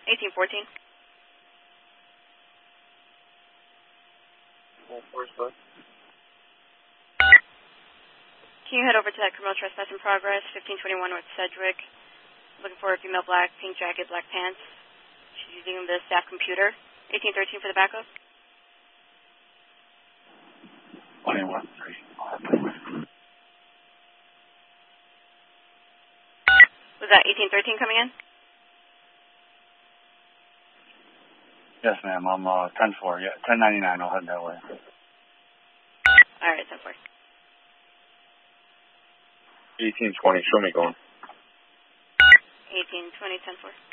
1814. Can you head over to that criminal trespass in progress, 1521 North Sedgwick? Looking for a female black, pink jacket, black pants. She's using the staff computer. 1813 for the backup. 21-3. Was that 1813 coming in? Yes, ma'am. I'm 10-4. Yeah, 1099. I'll head that way. All right, 10-4. 1820. Show me going. 1820, 10-4.